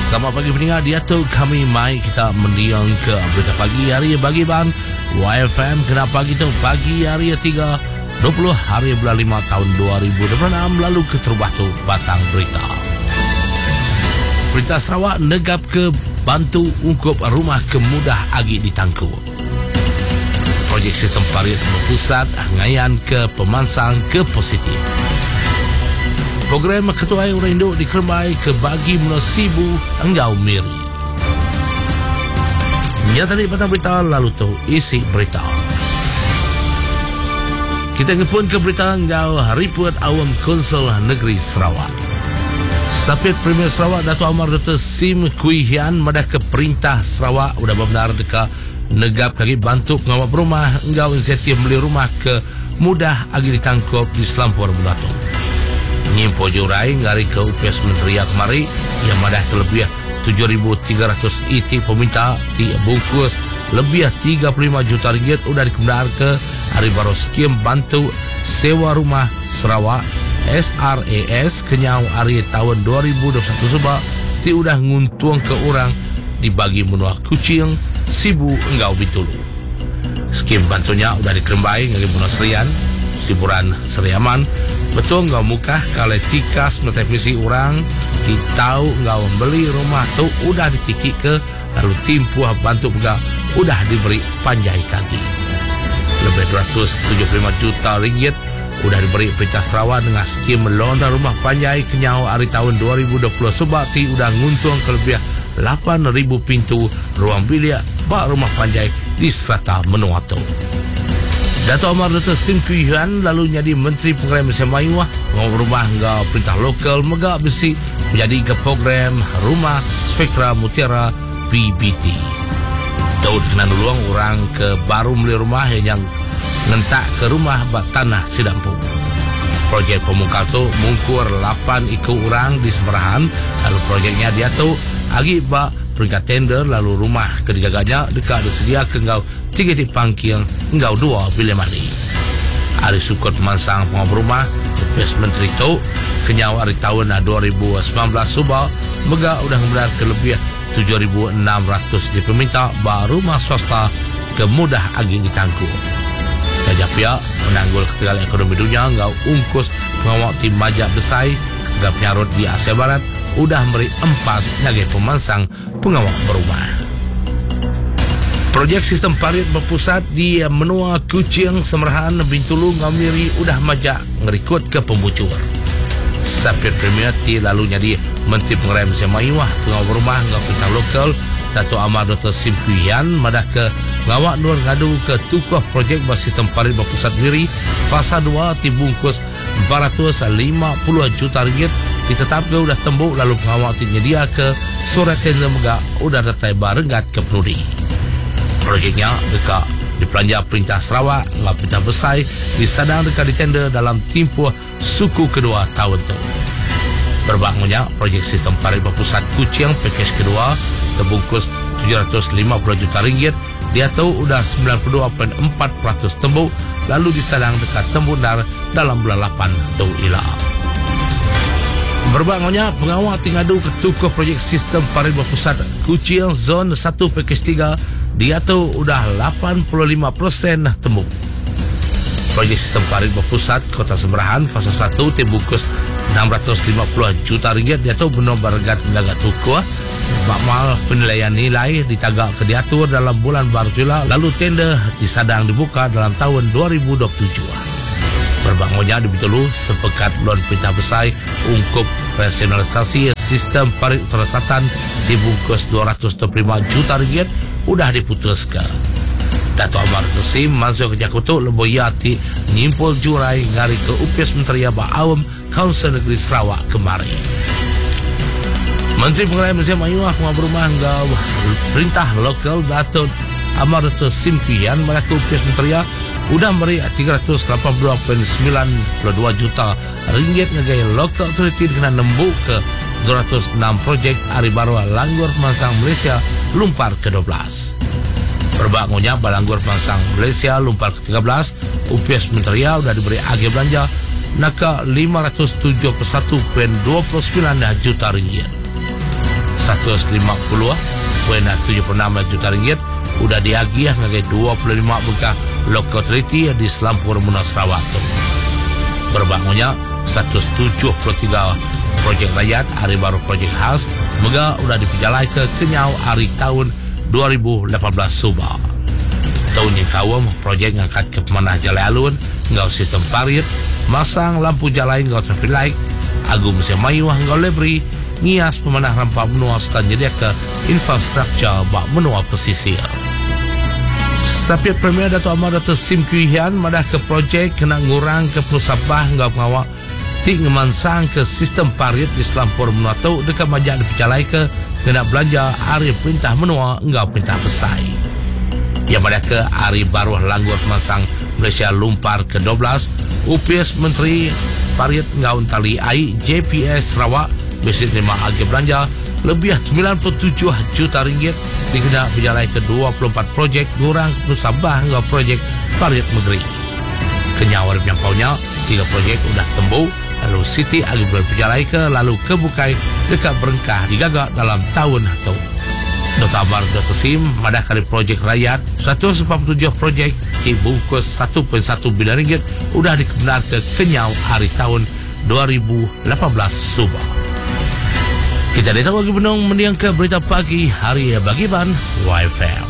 Selamat pagi pendengar, dia tu kami mai kita mendiang ke berita pagi hari bagi ban YFM kena pagi tu pagi hari 20 hari bulan 5 tahun 2026 lalu ke terubah tu batang berita. Berita Sarawak negap ke bantu ungkup rumah kemudah agi ditangku. Projek sistem parit berpusat ngayan ke pemansang ke positif. Program Ketua Orang Induk dikermai ke bagi munasibu enggau miri. Ya tadi patah berita lalu tu isi berita. Kita pun ke berita enggau riput awam Konsel Negeri Sarawak. Sapit Premier Sarawak Dato' Amar Dr. Sim Kui Hian madah ke perintah Sarawak udah benar dekat negap lagi bantu pengawal rumah enggau inisiatif beli rumah ke mudah agi ditangkap di Selampur Mulato. Nyimpo jurai ngari ke UPS Menteri kemari yang madah kelebih 7,300 iti peminta ti bungkus lebih 35 juta ringgit udah dikemdar ke hari baru skim bantu sewa rumah Sarawak SRAS kenyau hari tahun 2021 sebab ti udah nguntung ke orang dibagi menua kucing sibu enggau bitulu. Skim bantunya udah dikerembai ngagi menua serian hiburan seriaman betul enggak mukah kalau tikas notifikasi orang ditau enggak membeli rumah tu udah ditiki ke lalu timpuh bantu enggak udah diberi panjai kaki lebih 275 juta ringgit udah diberi Perintah Sarawak dengan skim melontar rumah panjai kenyau hari tahun 2020 sebab ti udah nguntung kelebih 8,000 pintu ruang bilik bak rumah panjai di serata menua tu. Dato' Amar Dr. Sim Kui Hian lalu jadi Menteri Pengerai Malaysia Melayu rumah enggak perintah lokal megak besi menjadi ke program rumah Spektra Mutiara PBT. Daud kena duluang orang ke baru beli rumah yang ngentak ke rumah bak tanah Sidampu. Projek pemungkal tu mungkur 8 ikut orang di Semerahan lalu projeknya dia tu agi bak peringkat tender lalu rumah kedigaganya dekat ada sedia ke engkau 3 titik pangking engkau 2 bilik mandi. Hari sukut mansang pengawal rumah UPS Menteri tu kenyau hari tahun 2019 subah mega udah membenar ke lebih 7,600 di peminta baru rumah swasta kemudah agi ditangku. Tajap pihak menanggul ketegangan ekonomi dunia engkau ungkus pengawal tim majak besai ketegangan penyarut di Asia Barat udah beri empas sebagai pemansang pengawal berumah. Projek sistem parit berpusat di menua Kuching Semerahan Bintulu Ngamiri udah majak ngerikut ke pembucur. Sapit Premier ti lalu jadi Menteri Pengerai Malaysia Melayu pengawal berumah dengan perintah lokal Dato' Amar Dr. Sim Kui Hian madah ke ngawak nur ngadu ke tukuh projek bersistem parit berpusat diri fasa 2 tibungkus 450 juta ringgit ditetapkan udah tembuk lalu pengawal tinnya dia ke surat tender megak udah datai barengat ke penudi. Projeknya dekat di Pelanja Perintah Sarawak ngap perintah besar disadang dekat di tender dalam timpuh suku kedua tahun tu. Berbangunnya projek sistem parit berpusat Kuching pakej kedua terbungkus 750 juta ringgit dia tahu udah 92.4% tembuk lalu disadang dekat Tembundar dalam bulan 8 tu ilah. Berbangunnya pengawal tingadu ketukuh projek sistem parit berpusat Kuching Zon 1 pakej 3 dia tu udah 85% tembuk. Projek sistem parit berpusat Kota Semerahan fasa 1 tembungkus 650 juta ringgit dia tu benar bergat menjaga tukuh bakmal penilaian nilai ditagak ke diatur dalam bulan baru tula lalu tender disadang dibuka dalam tahun 2027. Berbangunnya di Bitulu sepekat lon perintah besar ungkup rasionalisasi sistem parit Utara Selatan dibungkus 225 juta ringgit udah diputuskan. Dato' Amar Tusim masuk ke Jakutu leboyati nyimpul jurai ngari ke UPS Menteri Awam Kaunsil Negeri Sarawak kemari. Menteri Pengerai Malaysia Melayu pengawal rumah enggau perintah lokal Dato' Amar Tusim Kui Hian melaku UPS Menteri udah beri 382.92 juta ringgit ngagai local authority dengan nembuk ke 206 projek hari baru Langgur Pemansang Malaysia Lumpar ke-12. Berbangunnya Balanggur Pemansang Malaysia Lumpar ke-13 UPS Menteri sudah diberi agi belanja naka 571.29 juta ringgit. 150,76 juta ringgit udah diagih ngagai 25 buka local authority di Selampur Muna Sarawak tu. Berbangunnya 173 projek rakyat hari baru projek khas mega udah diperjalai ke kenyau hari tahun 2018 subah. Tahun yang kawam projek ngangkat ke pemanah jalan alun ngau sistem parit, masang lampu jalan ngau traffic light, agung mesin mayu ngau lebri, ngias pemanah rampa menua serta nyedia ke infrastruktur bak menua pesisir. Sapiat Premier Dato' Amar Dr. Sim Kui Hian madah ke projek kena ngurang ke Pusabah ngau pengawak tik ngemansang ke sistem parit di Selampur menua tu dekat majak diperjalai ke kena belanja hari perintah menua ngau perintah pesai. Yang madah ke hari baru langgur masang Malaysia Lumpar ke-12 UPS Menteri Parit ngau tali ai JPS Sarawak besi terima agih belanja lebih 97 juta ringgit dikena berjalai ke 24 projek ngurang ke Sabah ngau projek Parit Negeri. Kenyawar yang paunya 3 projek udah tembu lalu Siti agih berjalai ke lalu ke Bukai dekat berengkah digagak dalam tahun itu. Dr. Amar Dr. Sim madah kali projek rakyat 147 projek dibungkus 1.1 bilion ringgit udah dikebenar ke kenyau hari tahun 2018 subah. Kita datang lagi benung mendiang ke berita pagi hari bagi ban YFM.